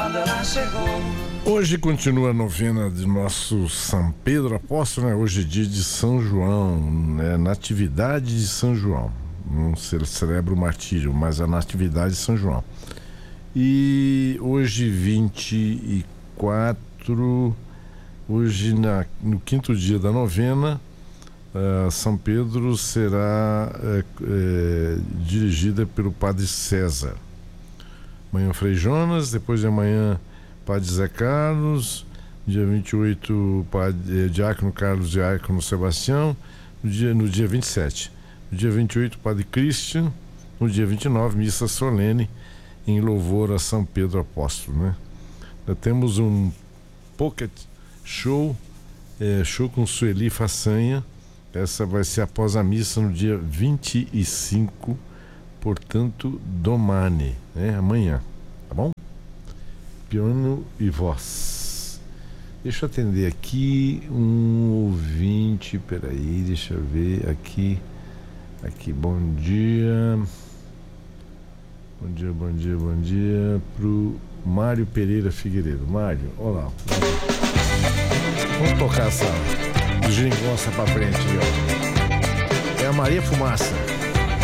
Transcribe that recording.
quando ela chegou. Hoje continua a novena de nosso São Pedro Apóstolo, né? Hoje é dia de São João, né? Natividade de São João. Não se celebra o martírio, mas a Natividade de São João. E hoje 24, hoje no quinto dia da novena, São Pedro será dirigida pelo Padre César. Amanhã Frei Jonas, depois de amanhã Padre Zé Carlos, dia 28 Diácono Carlos, Diácono Sebastião, no dia 27. No dia 28 Padre Christian, no dia 29 missa solene em louvor a São Pedro Apóstolo, né? Nós temos um pocket show, show com Sueli Façanha. Essa vai ser após a missa no dia 25, portanto, domani, né? Amanhã, tá bom? Piano e voz. Deixa eu atender aqui um ouvinte, peraí, deixa eu ver aqui, bom dia pro Mário Pereira Figueiredo. Mário, olá, vamos tocar essa geringonça pra frente aí, ó. É a Maria Fumaça.